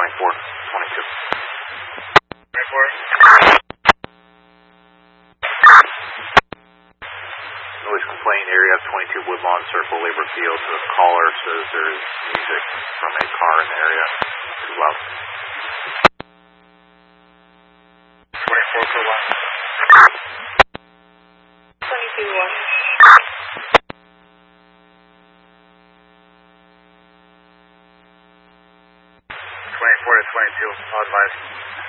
22. 24. Noise complaint area 22 Woodlawn Circle, Labor Field. The caller says there is music from a car in the area. Too loud. 24 for 1. 22 1. 24 to 22, I'll advise.